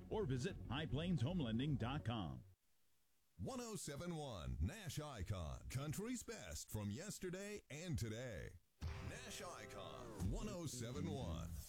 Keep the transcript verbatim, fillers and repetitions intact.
or visit high plains home lending dot com. one oh seven point one Nash Icon, country's best from yesterday and today. Nash Icon one oh seven point one.